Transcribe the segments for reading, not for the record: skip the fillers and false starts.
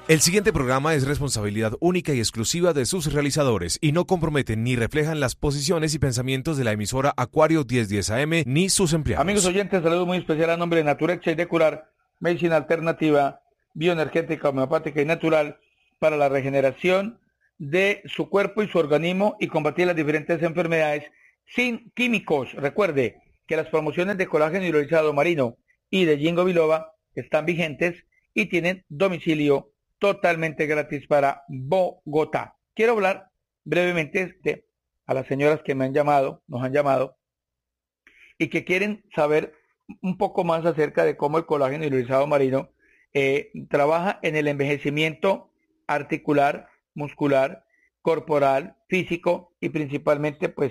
El siguiente programa es responsabilidad única y exclusiva de sus realizadores y no comprometen ni reflejan las posiciones y pensamientos de la emisora Acuario 1010 AM ni sus empleados. Amigos oyentes, saludo muy especial a nombre de Naturex y de Curar, medicina alternativa, bioenergética, homeopática y natural para la regeneración de su cuerpo y su organismo y combatir las diferentes enfermedades sin químicos. Recuerde que las promociones de colágeno hidrolizado marino y de Ginkgo biloba están vigentes y tienen domicilio totalmente gratis para Bogotá. Quiero hablar brevemente a las señoras que nos han llamado, y que quieren saber un poco más acerca de cómo el colágeno hidrolizado marino trabaja en el envejecimiento articular, muscular, corporal, físico y principalmente pues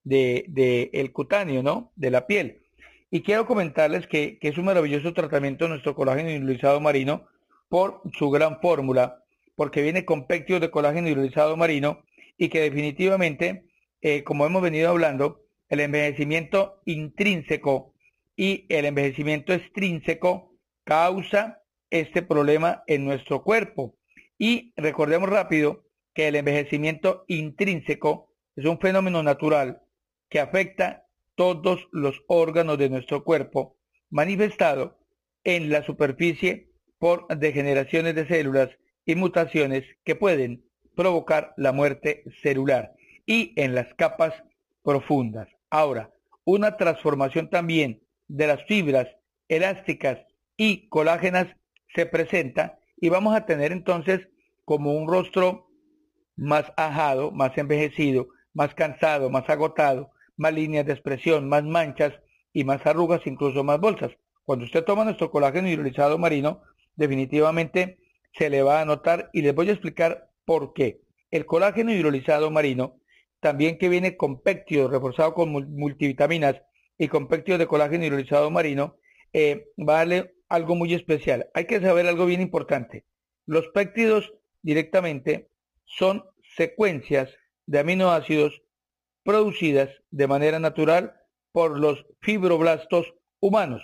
de el cutáneo, ¿no? De la piel. Y quiero comentarles que es un maravilloso tratamiento nuestro colágeno hidrolizado marino por su gran fórmula, porque viene con péptidos de colágeno hidrolizado marino y que definitivamente, como hemos venido hablando, el envejecimiento intrínseco y el envejecimiento extrínseco causa este problema en nuestro cuerpo. Y recordemos rápido que el envejecimiento intrínseco es un fenómeno natural que afecta todos los órganos de nuestro cuerpo, manifestado en la superficie por degeneraciones de células y mutaciones que pueden provocar la muerte celular y en las capas profundas. Ahora, una transformación también de las fibras elásticas y colágenas se presenta y vamos a tener entonces como un rostro más ajado, más envejecido, más cansado, más agotado, más líneas de expresión, más manchas y más arrugas, incluso más bolsas. Cuando usted toma nuestro colágeno hidrolizado marino, definitivamente se le va a notar y les voy a explicar por qué. El colágeno hidrolizado marino, también que viene con péptidos reforzado con multivitaminas y con péptidos de colágeno hidrolizado marino, va a darle algo muy especial. Hay que saber algo bien importante. Los péptidos directamente son secuencias de aminoácidos producidas de manera natural por los fibroblastos humanos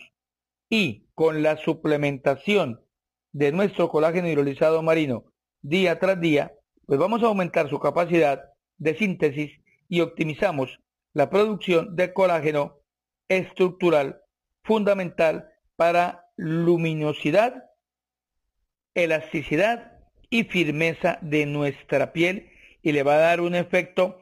y con la suplementación de nuestro colágeno hidrolizado marino día tras día, pues vamos a aumentar su capacidad de síntesis y optimizamos la producción de colágeno estructural fundamental para luminosidad, elasticidad y firmeza de nuestra piel y le va a dar un efecto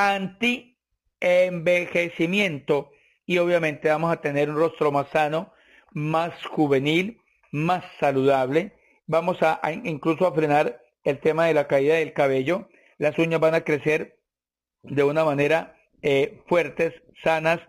anti-envejecimiento y obviamente vamos a tener un rostro más sano, más juvenil, más saludable. Vamos a incluso a frenar el tema de la caída del cabello. Las uñas van a crecer de una manera fuertes, sanas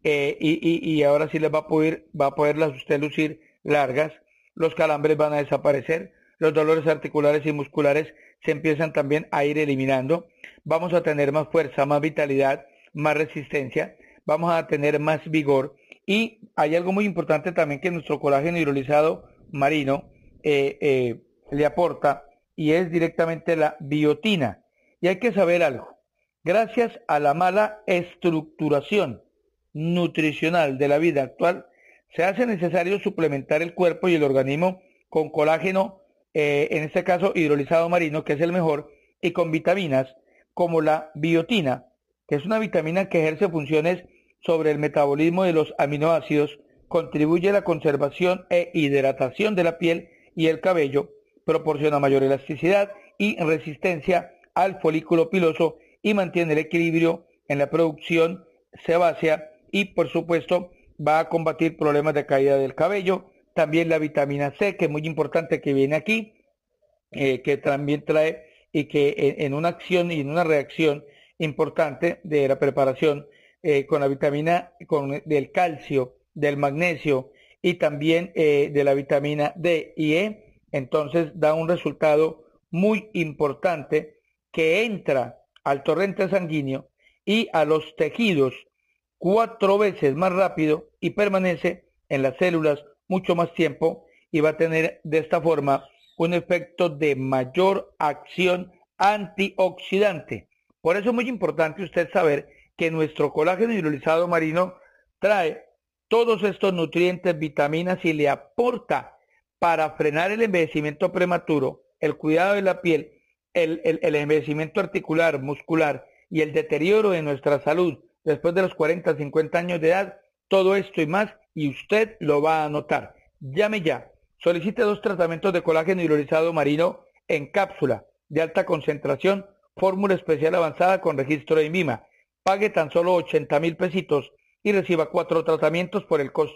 y ahora sí les va a poderlas usted lucir largas. Los calambres van a desaparecer. Los dolores articulares y musculares se empiezan también a ir eliminando. Vamos a tener más fuerza, más vitalidad, más resistencia. Vamos a tener más vigor. Y hay algo muy importante también que nuestro colágeno hidrolizado marino le aporta y es directamente la biotina. Y hay que saber algo. Gracias a la mala estructuración nutricional de la vida actual, se hace necesario suplementar el cuerpo y el organismo con colágeno, en este caso hidrolizado marino, que es el mejor, y con vitaminas como la biotina, que es una vitamina que ejerce funciones sobre el metabolismo de los aminoácidos, contribuye a la conservación e hidratación de la piel y el cabello, proporciona mayor elasticidad y resistencia al folículo piloso y mantiene el equilibrio en la producción sebácea y por supuesto va a combatir problemas de caída del cabello. También la vitamina C, que es muy importante, que viene aquí, que también trae y que en una acción y en una reacción importante de la preparación con la vitamina, del calcio, del magnesio y también de la vitamina D y E, entonces da un resultado muy importante que entra al torrente sanguíneo y a los tejidos 4 veces más rápido y permanece en las células mucho más tiempo y va a tener de esta forma un efecto de mayor acción antioxidante. Por eso es muy importante usted saber que nuestro colágeno hidrolizado marino trae todos estos nutrientes, vitaminas y le aporta para frenar el envejecimiento prematuro, el cuidado de la piel, el envejecimiento articular, muscular y el deterioro de nuestra salud después de los 40, 50 años de edad, todo esto y más, y usted lo va a notar. Llame ya. Solicite 2 tratamientos de colágeno hidrolizado marino en cápsula de alta concentración, fórmula especial avanzada con registro de INVIMA. Pague tan solo 80.000 pesitos y reciba 4 tratamientos por el costo